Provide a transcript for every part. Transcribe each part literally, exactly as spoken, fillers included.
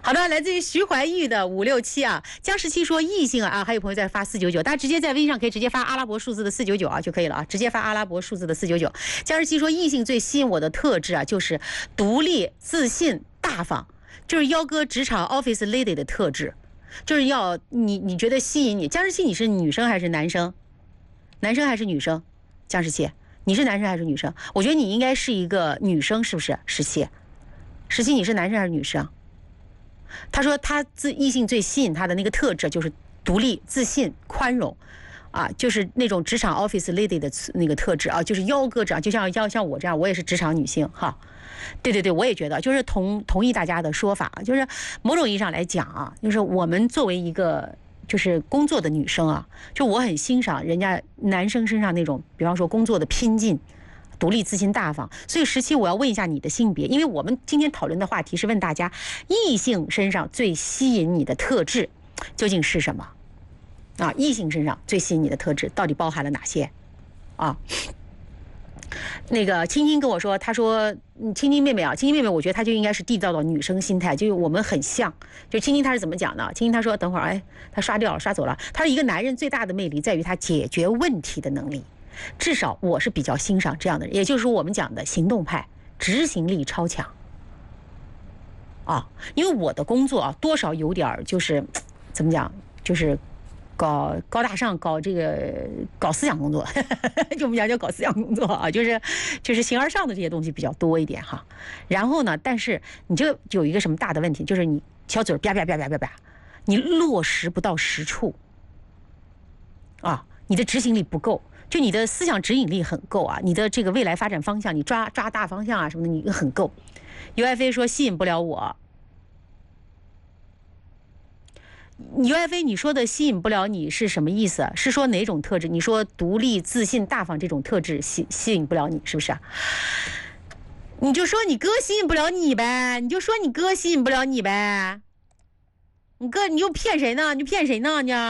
好的，来自于徐怀钰的五六七啊，江十七说异性啊，还有朋友在发四九九，大家直接在微信上可以直接发阿拉伯数字的四九九啊就可以了啊，直接发阿拉伯数字的四九九。江十七说异性最吸引我的特质啊，就是独立、自信、大方，就是幺哥职场 office lady 的特质，就是要你你觉得吸引你。江十七，你是女生还是男生？男生还是女生？江十七，你是男生还是女生？我觉得你应该是一个女生，是不是？十七，十七，你是男生还是女生？他说他自异性最吸引他的那个特质就是独立、自信、宽容，啊，就是那种职场 office lady 的那个特质啊，就是幺哥这样，就像像像我这样，我也是职场女性哈。对对对，我也觉得，就是同同意大家的说法，就是某种意义上来讲啊，就是我们作为一个就是工作的女生啊，就我很欣赏人家男生身上那种，比方说工作的拼劲。独立、自信、大方，所以十七，我要问一下你的性别，因为我们今天讨论的话题是问大家异性身上最吸引你的特质究竟是什么？啊，异性身上最吸引你的特质到底包含了哪些？啊，那个青青跟我说，他说，嗯，青青妹妹啊，青青妹妹，我觉得她就应该是缔造的女生心态，就是我们很像。就青青她是怎么讲的？青青她说，等会儿，哎，她刷掉了，刷走了。她说，一个男人最大的魅力在于他解决问题的能力。至少我是比较欣赏这样的人，也就是说我们讲的行动派，执行力超强啊。因为我的工作啊，多少有点就是怎么讲，就是搞高大上，搞这个搞思想工作，就我们讲叫搞思想工作啊，就是就是形而上的这些东西比较多一点哈。然后呢，但是你这有一个什么大的问题，就是你小嘴啪啪啪啪啪啪，你落实不到实处啊，你的执行力不够。就你的思想指引力很够啊，你的这个未来发展方向，你抓抓大方向啊什么的，你很够。U F A 说吸引不了我。U F A 你说的吸引不了你是什么意思？是说哪种特质？你说独立、自信、大方这种特质吸吸引不了你，是不是啊？你就说你哥吸引不了你呗，你就说你哥吸引不了你呗。你哥，你又骗谁呢？你骗谁呢？你？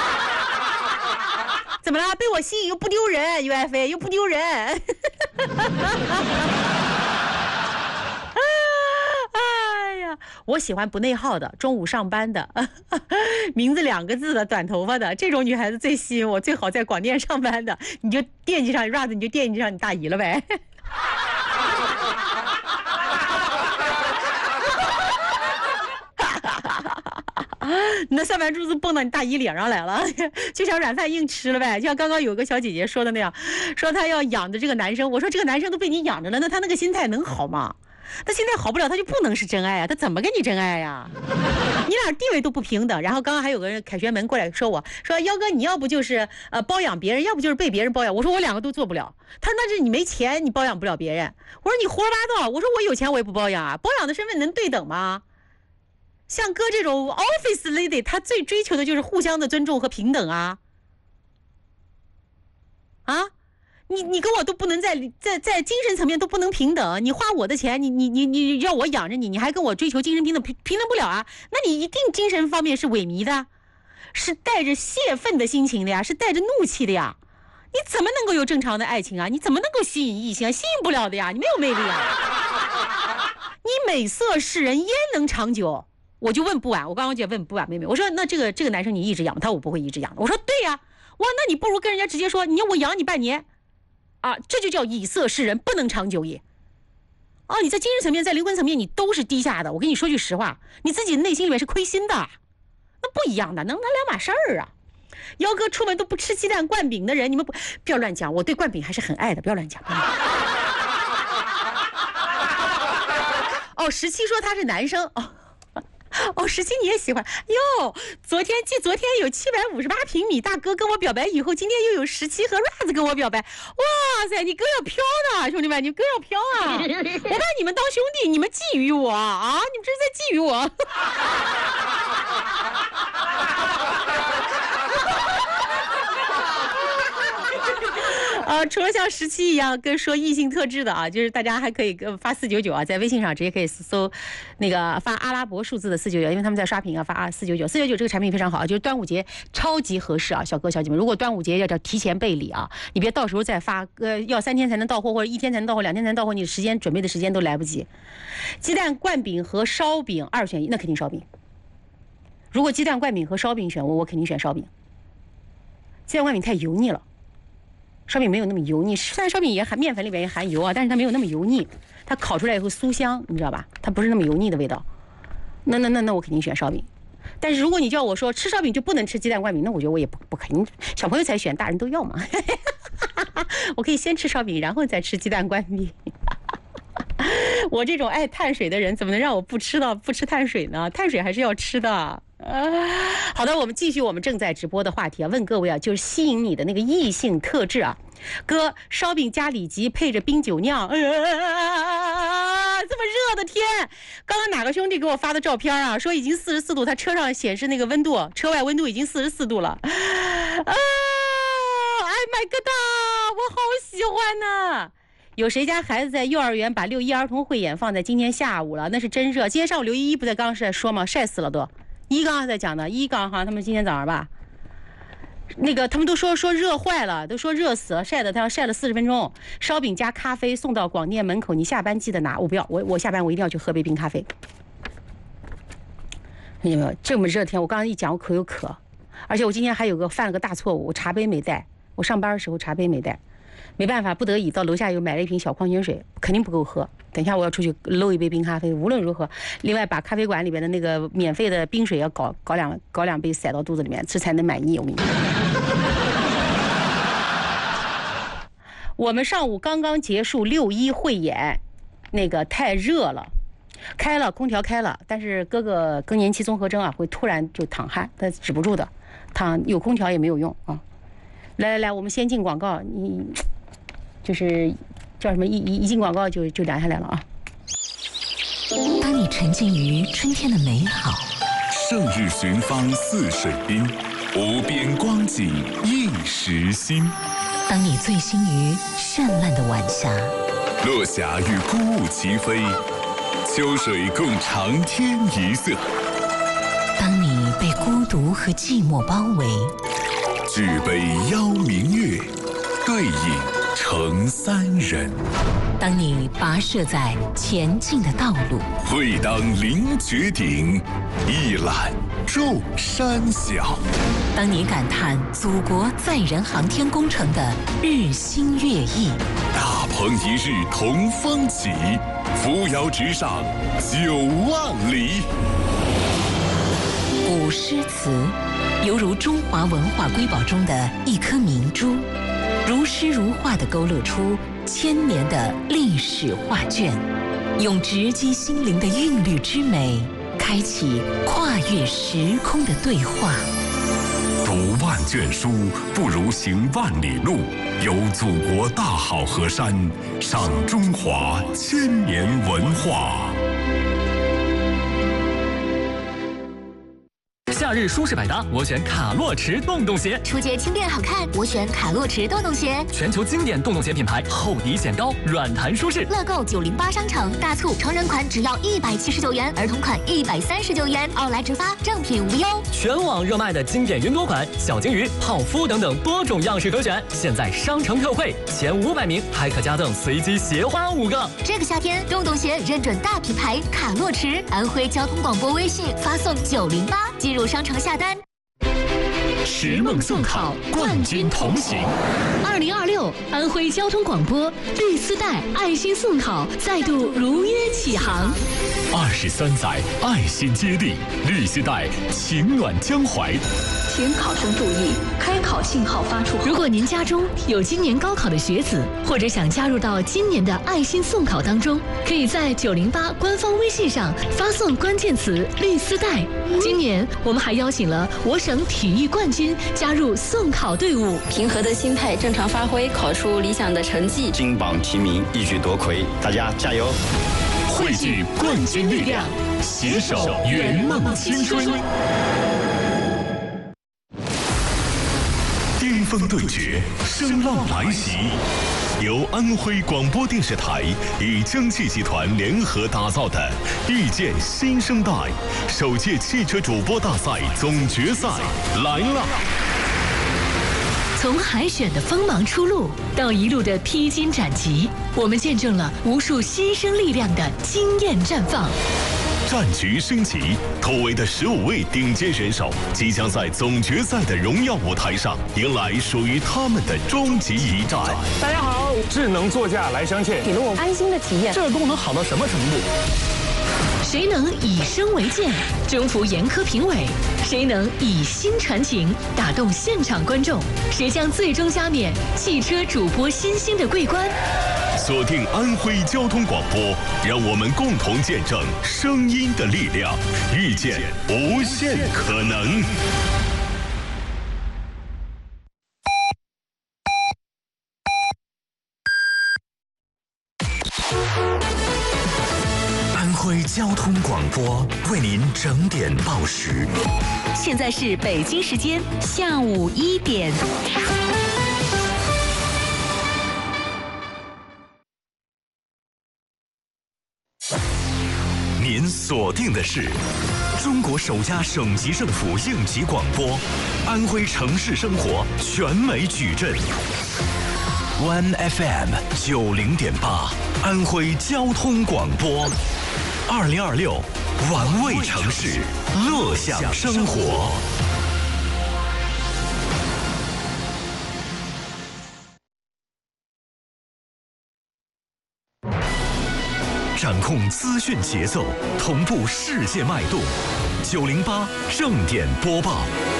怎么了？被我吸引又不丢人 ，U F A 又不丢人。哎呀，我喜欢不内耗的，中午上班的，名字两个字的，短头发的，这种女孩子最吸引我。最好在广电上班的，你就惦记上 Raz， 你就惦记上你大姨了呗。那上班珠子蹦到你大姨脸上来了，就像软饭硬吃了呗。就像刚刚有个小姐姐说的那样，说她要养着这个男生，我说这个男生都被你养着了，那他那个心态能好吗？他心态好不了，他就不能是真爱啊，他怎么跟你真爱呀？你俩地位都不平等。然后刚刚还有个人凯旋门过来说我说，幺哥你要不就是呃包养别人，要不就是被别人包养。我说我两个都做不了。他说那是你没钱，你包养不了别人。我说你胡说八道。我说我有钱我也不包养啊，包养的身份能对等吗？像哥这种 office lady， 他最追求的就是互相的尊重和平等啊！啊，你你跟我都不能在在在精神层面都不能平等，你花我的钱，你你你你要我养着你，你还跟我追求精神平等，平平等不了啊！那你一定精神方面是萎靡的，是带着泄愤的心情的呀，是带着怒气的呀！你怎么能够有正常的爱情啊？你怎么能够吸引异性啊？吸引不了的呀，你没有魅力啊！你美色示人，焉能长久？我就问不晚，我刚刚就问不晚妹妹，我说那这个这个男生你一直养，他我不会一直养的。我说对呀，哇，那你不如跟人家直接说，你要我养你半年，啊，这就叫以色示人，不能长久也。啊，你在精神层面，在灵魂层面，你都是低下的。我跟你说句实话，你自己内心里面是亏心的，那不一样的，能拿两码事儿啊。幺哥出门都不吃鸡蛋灌饼的人，你们不不要乱讲，我对灌饼还是很爱的，不要乱讲。哦，十七说他是男生哦。哦，十七你也喜欢哟？昨天记昨天有七百五十八平米大哥跟我表白以后，今天又有十七和 Raz 跟我表白，哇塞，你哥要飘呢，兄弟们，你哥要飘啊！我把你们当兄弟，你们觊觎我啊！你们这是在觊觎我。 呃，除了像十七一样跟说异性特质的啊，就是大家还可以发四九九啊，在微信上直接可以搜那个发阿拉伯数字的四九九，因为他们在刷屏啊，发四九九，四九九这个产品非常好，就是端午节超级合适啊，小哥小姐们，如果端午节要叫提前备礼啊，你别到时候再发，呃，要三天才能到货，或者一天才能到货，两天才能到货，你时间准备的时间都来不及。鸡蛋灌饼和烧饼二选一，那肯定烧饼。如果鸡蛋灌饼和烧饼选我，我肯定选烧饼。鸡蛋灌饼太油腻了。烧饼没有那么油腻，虽然烧饼也含面粉里边也含油啊，但是它没有那么油腻，它烤出来以后酥香，你知道吧？它不是那么油腻的味道。那那那那我肯定选烧饼。但是如果你叫我说吃烧饼就不能吃鸡蛋灌饼，那我觉得我也不不肯定，小朋友才选，大人都要嘛。我可以先吃烧饼，然后再吃鸡蛋灌饼。我这种爱碳水的人，怎么能让我不吃到不吃碳水呢？碳水还是要吃的。呃，好的，我们继续我们正在直播的话题啊，问各位啊，就是吸引你的那个异性特质啊。哥，烧饼加里脊配着冰酒酿，呃，这么热的天，刚刚哪个兄弟给我发的照片啊？说已经四十四度，他车上显示那个温度，车外温度已经四十四度了。啊 ，Oh my god， 我好喜欢呐、啊！有谁家孩子在幼儿园把六一儿童汇演放在今天下午了？那是真热。今天上午刘依依不在刚刚是在说吗？晒死了都。一刚刚在讲的，一刚好像他们今天早上吧，那个他们都说说热坏了，都说热死了，晒的他要晒了四十分钟。烧饼加咖啡送到广电门口，你下班记得拿。我不要，我我下班我一定要去喝杯冰咖啡。看见没有？这么热天，我刚刚一讲我可有渴，而且我今天还有个犯了个大错误，我茶杯没带，我上班的时候茶杯没带。没办法，不得已到楼下又买了一瓶小矿泉水，肯定不够喝。等一下我要出去搂一杯冰咖啡，无论如何，另外把咖啡馆里边的那个免费的冰水要搞搞两搞两杯塞到肚子里面，这才能满意。我跟你说，我们上午刚刚结束六一汇演，那个太热了，开了空调开了，但是哥哥更年期综合征啊，会突然就淌汗，他止不住的，淌有空调也没有用啊。来来来，我们先进广告，你。就是叫什么一一一进广告就就凉下来了啊！ 当你沉浸于春天的美好， 胜日寻芳泗水滨，无边光景一时新。 当你醉心于绚烂的晚霞， 落霞与孤鹜齐飞，秋水共长天一色。 当你被孤独和寂寞包围， 举杯邀明月，对饮成三人。 当你跋涉在前进的道路， 会当凌绝顶，一览众山小。 当你感叹祖国载人航天工程的日新月异， 大鹏一日同风起，扶摇直上九万里。 古诗词犹如中华文化瑰宝中的一颗明珠，如诗如画地勾勒出千年的历史画卷，用直击心灵的韵律之美，开启跨越时空的对话。 读万卷书，不如行万里路。游祖国大好河山，赏中华千年文化。 夏日舒适百搭，我选卡洛驰洞洞鞋。 出街轻便好看，我选卡洛驰洞洞鞋。 全球经典洞洞鞋品牌，厚底显高，软弹舒适。 乐购九零八商城大促，成人款只要一百七十九元，儿童款一百三十九元，奥莱直发，正品无忧。 全网热卖的经典云朵款、小金鱼、泡芙等等多种样式可选，现在商城特惠，前五百名还可加赠随机鞋花五个。 这个夏天，洞洞鞋认准大品牌卡洛驰，安徽交通广播微信发送九零八进入商城下单。 拾梦送考，冠军同行。 二零二六安徽交通广播绿丝带爱心送考再度如约起航。 二十三载爱心接力，绿丝带情暖江淮。 请考生注意，开考信号发出后，如果您家中有今年高考的学子，或者想加入到今年的爱心送考当中，可以在九零八官方微信上发送关键词“绿丝带”。今年我们还邀请了我省体育冠军加入送考队伍， 平和的心态，正常发挥，考出理想的成绩， 金榜题名，一举夺魁，大家加油！ 汇聚冠军力量，携手圆梦青春。巅锋对决，声浪来袭。由安徽广播电视台与江汽集团联合打造的《遇见新生代》首届汽车主播大赛总决赛来了！ 从海选的锋芒初露到一路的披荆斩棘，我们见证了无数新生力量的惊艳绽放。 战局升级，突围的十五位顶尖选手即将在总决赛的荣耀舞台上迎来属于他们的终极一战。 大家好，智能座驾来相见， 给了我安心的体验。 这个功能好到什么程度？ 谁能以声为鉴，征服严苛评委？谁能以心传情，打动现场观众？谁将最终加冕汽车主播新星的桂冠？ 锁定安徽交通广播，让我们共同见证声音的力量，遇见无限可能。 安徽交通广播为您整点报时。 现在是北京时间下午一点。 您锁定的是中国首家省级政府应急广播，安徽城市生活全美矩阵。One F M 九零点八，安徽交通广播。二零二六，玩味城市，乐享生活。掌控资讯节奏，同步世界脉动。九零八正点播报。